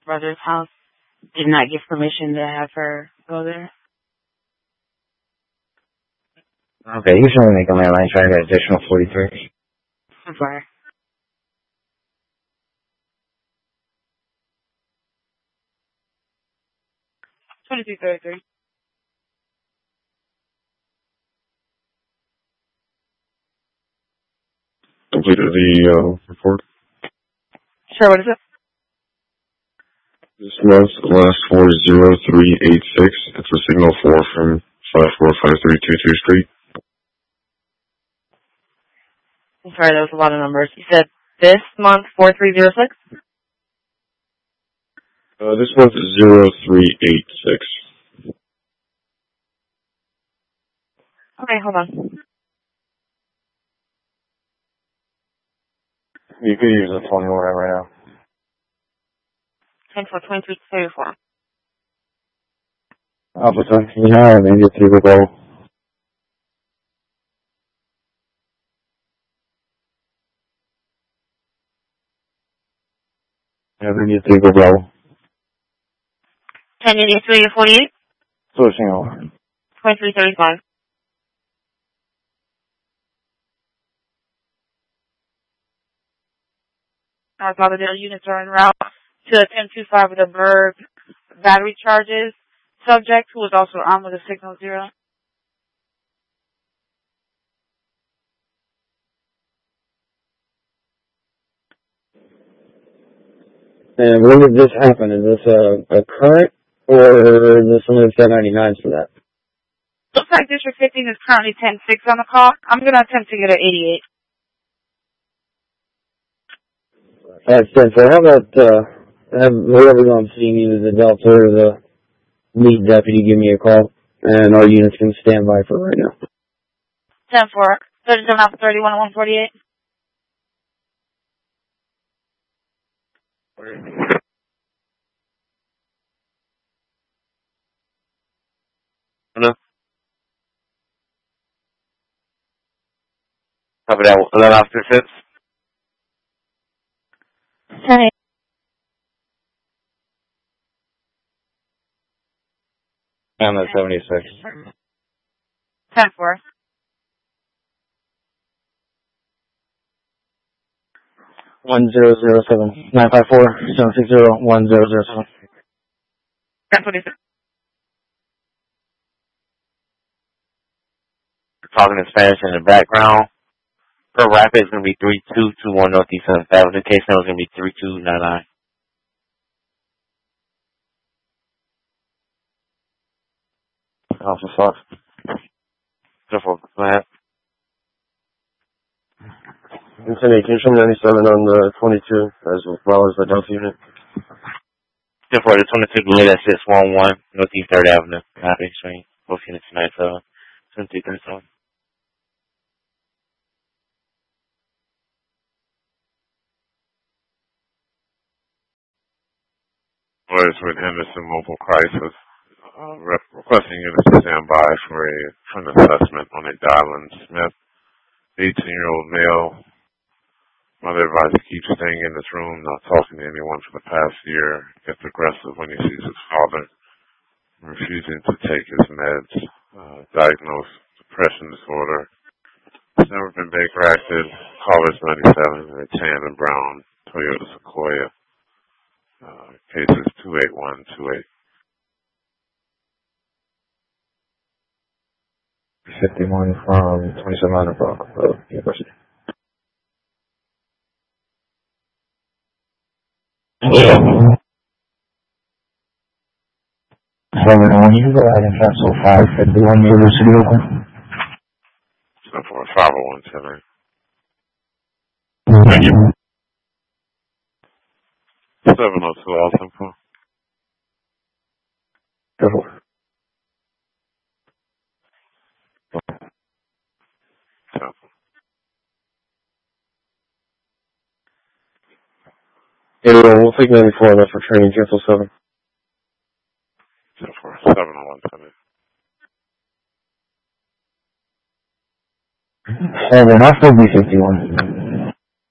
brother's house. Did not give permission to have her go there. Okay, you should only make a landline try to get additional 43. I'm sorry. $22.33. Completed the report. Sure, what is it? This month, last 40386. It's a signal 4 from 545322 Street. I'm sorry, that was a lot of numbers. You said this month, 4306? This month is 0386. Okay, hold on. You could use the phone number right now. 10-4-23-34. Alpha 29, maybe it's either go. Never need to go bro. 10-83-48? Switching over. 2335. Our Lauderdale units are en route to 1025 with a Berg battery charges subject who was also armed with a signal 0. And when did this happen? Is this a current, or is this something that's 1099s for that? Looks like District 15 is currently 10-6 on the call. I'm going to attempt to get an 88. Alright, so how about, have whoever's on scene, either the Delta or the lead deputy, give me a call, and our units can stand by for right now. 10-4. 37 Alpha 31 at 148. Hello? Copy that. 11 Officer Phipps. Hey. I'm at 76. 10-4. One 954 760 1007. 10-26. Talking in Spanish in the background. Per rapid is going to be 3221 Northeast 7th Avenue. Case number is going to be 3299. Alpha 5. Go ahead. Lieutenant, can you show me 97 on the 22 as well as the Delta unit? The 22 delay at 611 Northeast 3rd Avenue. Happy Street. Both units 97. 2237. Was with Henderson Mobile Crisis, requesting units to stand by for an assessment on a Dylan Smith, 18-year-old male. Mother advised to keep staying in this room, not talking to anyone for the past year. Gets aggressive when he sees his father, refusing to take his meds. Diagnosed depression disorder. It's never been Baker acted. Colors 97, a tan and brown Toyota Sequoia. Cases 28128. 51 from 2700 Road University. When you go out in Vessel 551 University open? So for 501 702 Alton. Go. We'll take 94 on that for training, cancel 7. So for 701 7, I'll still be 51.